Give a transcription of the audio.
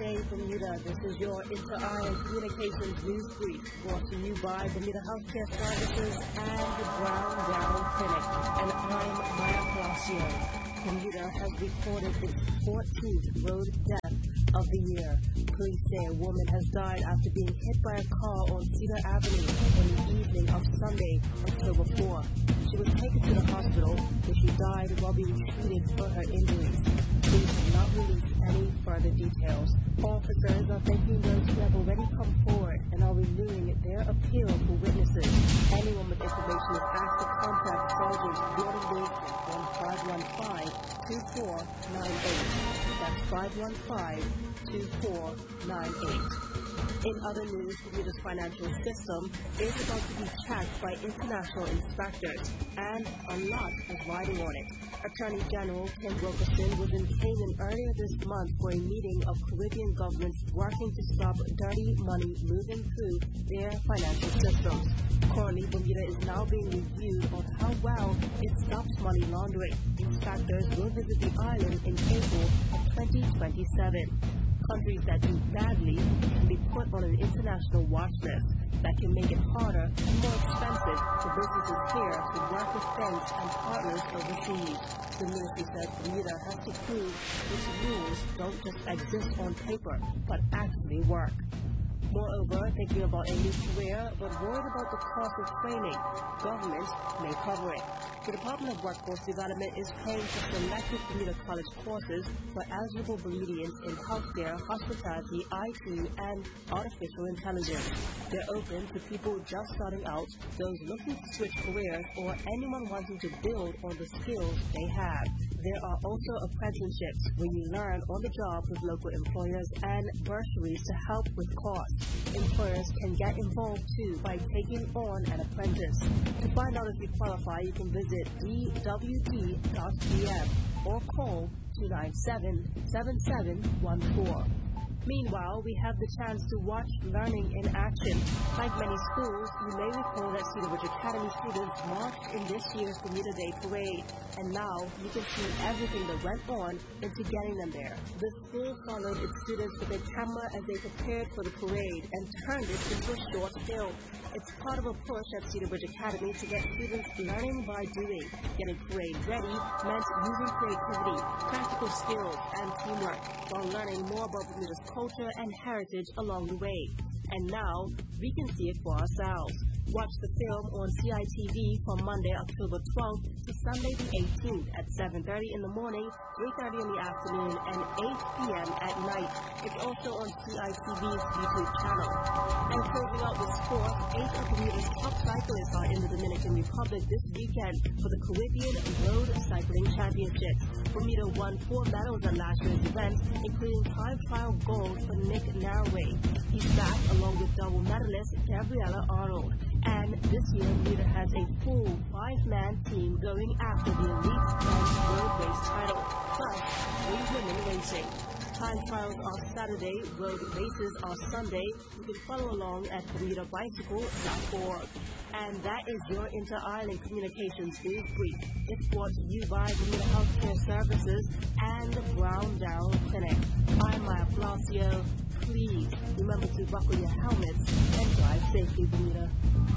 Day, Bermuda. This is your Inter-Island Communications News Brief, brought to you by Bermuda Healthcare Services and the Brown Down Clinic. And I'm Maya Palacio. Bermuda has recorded its 14th road death of the year. Police say a woman has died after being hit by a car on Cedar Avenue on the evening of Sunday, October 4. She was taken to the hospital, where she died while being treated for her injuries. Police have not released any further details. Officers are thanking those who have already come forward and are renewing their appeal for witnesses. Anyone with information is asked to contact Sergeant Gordon Wilson on 515-2498. That's 515-2498. In other news, Bermuda's financial system is about to be checked by international inspectors, and a lot is riding on it. Attorney General Kim Wilkerson was in Cayman earlier this month for a meeting of Caribbean governments working to stop dirty money moving through their financial systems. Currently, Bermuda is now being reviewed on how well it stops money laundering. Inspectors will visit the island in April of 2027. Countries that do badly can be put on an international watch list that can make it harder and more expensive for businesses here to work with banks and partners overseas. The ministry said Bermuda has to prove its rules don't just exist on paper, but actually work. Moreover, thinking about a new career, but worried about the cost of training, government may cover it. The Department of Workforce Development is paying for selected Bermuda College courses for eligible Bermudians in healthcare, hospitality, IT, and artificial intelligence. They're open to people just starting out, those looking to switch careers, or anyone wanting to build on the skills they have. There are also apprenticeships where you learn on the job with local employers and bursaries to help with costs. Employers can get involved too by taking on an apprentice. To find out if you qualify, you can visit dwd.gm or call 297-7714. Meanwhile, we have the chance to watch learning in action. Like many schools, you may recall that Cedar Ridge Academy students marched in this year's Bermuda Day Parade, and now you can see everything that went on into getting them there. The school followed its students with a camera as they prepared for the parade and turned it into a short film. It's part of a push at Cedar Ridge Academy to get students learning by doing. Getting parade ready meant using creativity, practical skills, and teamwork, while learning more about Bermuda's culture and heritage along the way. And now, we can see it for ourselves. Watch the film on CITV from Monday, October 12th to Sunday the 18th at 7:30 in the morning, 3:30 in the afternoon, and 8 p.m. at night. It's also on CITV's YouTube channel. And closing out with sport, 8 of Bermuda's top cyclists are in the Dominican Republic this weekend for the Caribbean Road Cycling Championships. Bermuda won 4 medals at last year's event, including 5 trial gold for Nick Narraway. He's back along with double medalist Gabriella Arnold. And this year, Bermuda has a full 5-man team going after the elite men's road race title, plus 3 women racing. Time trials are Saturday, road races are Sunday. You can follow along at BermudaBicycle.org. And that is your Inter-Island Communications News Brief. It's brought to you by Bermuda Healthcare Services and the Brown Down Clinic. I'm Maya Palacio. Please remember to buckle your helmets and drive safely, Bermuda.